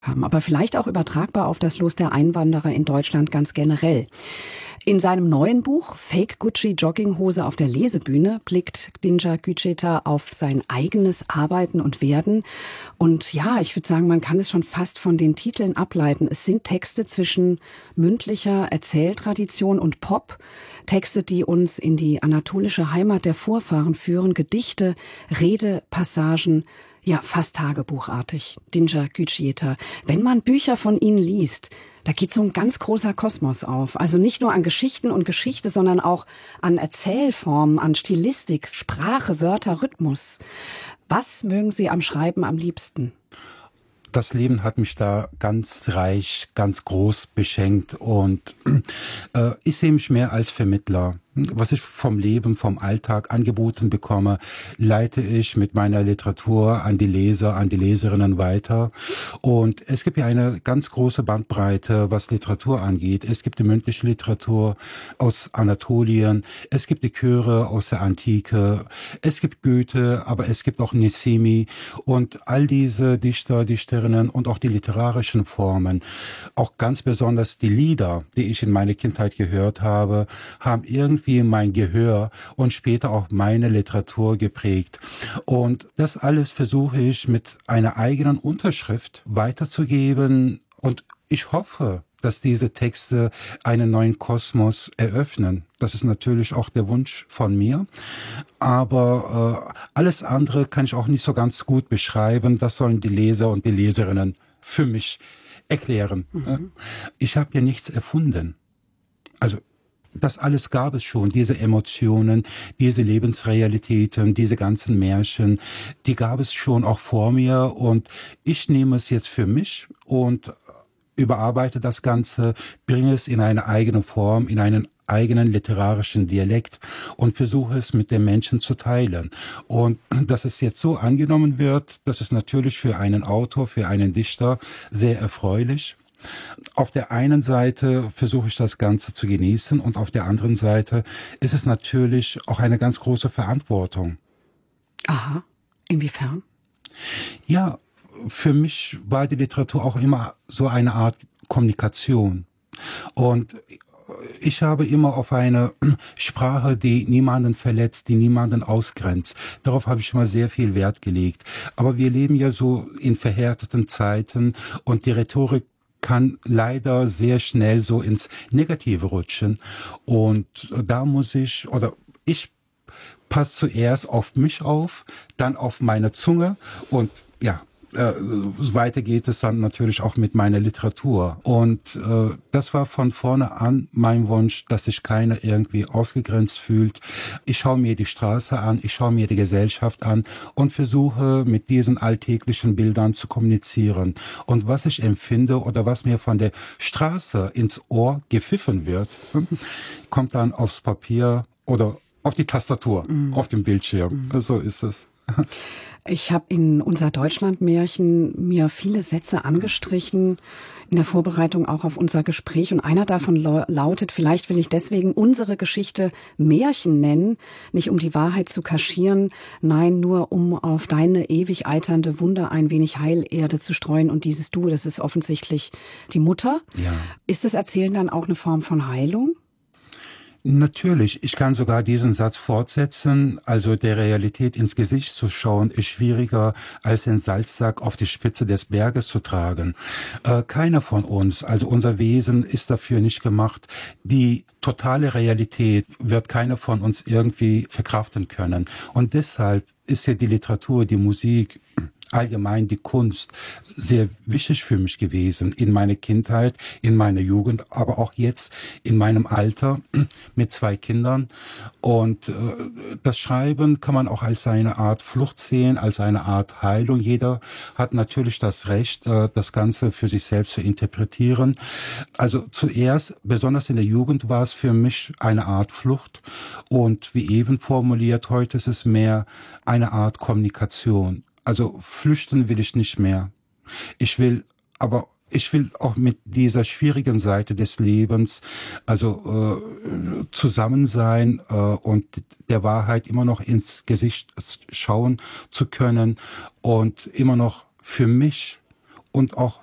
haben, aber vielleicht auch übertragbar auf das Los der Einwanderer in Deutschland ganz generell. In seinem neuen Buch Fake Gucci Jogginghose auf der Lesebühne blickt Dincer Güceter auf sein eigenes Arbeiten und Werden. Und ja, ich würde sagen, man kann es schon fast von den Titeln ableiten. Es sind Texte zwischen mündlicher Erzähltradition und Pop. Texte, die uns in die anatolische Heimat der Vorfahren führen. Gedichte, Redepassagen. Ja, fast tagebuchartig, Dincer Güceter. Wenn man Bücher von Ihnen liest, da geht so ein ganz großer Kosmos auf. Also nicht nur an Geschichten und Geschichte, sondern auch an Erzählformen, an Stilistik, Sprache, Wörter, Rhythmus. Was mögen Sie am Schreiben am liebsten? Das Leben hat mich da ganz reich, ganz groß beschenkt und ich sehe mich mehr als Vermittler. Was ich vom Leben, vom Alltag angeboten bekomme, leite ich mit meiner Literatur an die Leser, an die Leserinnen weiter. Und es gibt ja eine ganz große Bandbreite, was Literatur angeht. Es gibt die mündliche Literatur aus Anatolien, es gibt die Chöre aus der Antike, es gibt Goethe, aber es gibt auch Nesimi und all diese Dichter, Dichterinnen und auch die literarischen Formen. Auch ganz besonders die Lieder, die ich in meiner Kindheit gehört habe, haben irgendwie mein Gehör und später auch meine Literatur geprägt. Und das alles versuche ich mit einer eigenen Unterschrift weiterzugeben. Und ich hoffe, dass diese Texte einen neuen Kosmos eröffnen. Das ist natürlich auch der Wunsch von mir. Aber alles andere kann ich auch nicht so ganz gut beschreiben. Das sollen die Leser und die Leserinnen für mich erklären. Ich habe ja nichts erfunden. Also das alles gab es schon, diese Emotionen, diese Lebensrealitäten, diese ganzen Märchen, die gab es schon auch vor mir und ich nehme es jetzt für mich und überarbeite das Ganze, bringe es in eine eigene Form, in einen eigenen literarischen Dialekt und versuche es mit den Menschen zu teilen. Und dass es jetzt so angenommen wird, das ist natürlich für einen Autor, für einen Dichter sehr erfreulich. Auf der einen Seite versuche ich das Ganze zu genießen und auf der anderen Seite ist es natürlich auch eine ganz große Verantwortung. Aha, inwiefern? Ja, für mich war die Literatur auch immer so eine Art Kommunikation. Und ich habe immer auf eine Sprache, die niemanden verletzt, die niemanden ausgrenzt. Darauf habe ich immer sehr viel Wert gelegt. Aber wir leben ja so in verhärteten Zeiten und die Rhetorik kann leider sehr schnell so ins Negative rutschen. Und da muss ich passe zuerst auf mich auf, dann auf meine Zunge und ja, weiter geht es dann natürlich auch mit meiner Literatur. Und das war von vorne an mein Wunsch, dass sich keiner irgendwie ausgegrenzt fühlt. Ich schaue mir die Straße an, ich schaue mir die Gesellschaft an und versuche mit diesen alltäglichen Bildern zu kommunizieren. Und was ich empfinde oder was mir von der Straße ins Ohr gepfiffen wird, kommt dann aufs Papier oder auf die Tastatur, auf dem Bildschirm. So ist es. Ich habe in unser Deutschlandmärchen mir viele Sätze angestrichen, in der Vorbereitung auch auf unser Gespräch. Und einer davon lautet, vielleicht will ich deswegen unsere Geschichte Märchen nennen, nicht um die Wahrheit zu kaschieren, nein, nur um auf deine ewig eiternde Wunder ein wenig Heilerde zu streuen. Und dieses Du, das ist offensichtlich die Mutter. Ja. Ist das Erzählen dann auch eine Form von Heilung? Natürlich, ich kann sogar diesen Satz fortsetzen. Also der Realität ins Gesicht zu schauen, ist schwieriger, als den Salzsack auf die Spitze des Berges zu tragen. Keiner von uns, also unser Wesen ist dafür nicht gemacht. Die totale Realität wird keiner von uns irgendwie verkraften können. Und deshalb ist ja die Literatur, die Musik, allgemein die Kunst sehr wichtig für mich gewesen in meiner Kindheit, in meiner Jugend, aber auch jetzt in meinem Alter mit 2 Kindern. Und das Schreiben kann man auch als eine Art Flucht sehen, als eine Art Heilung. Jeder hat natürlich das Recht, das Ganze für sich selbst zu interpretieren. Also zuerst, besonders in der Jugend, war es für mich eine Art Flucht. Und wie eben formuliert, heute ist es mehr eine Art Kommunikation. Also flüchten will ich nicht mehr. Ich will auch mit dieser schwierigen Seite des Lebens, also zusammen sein und der Wahrheit immer noch ins Gesicht schauen zu können und immer noch für mich und auch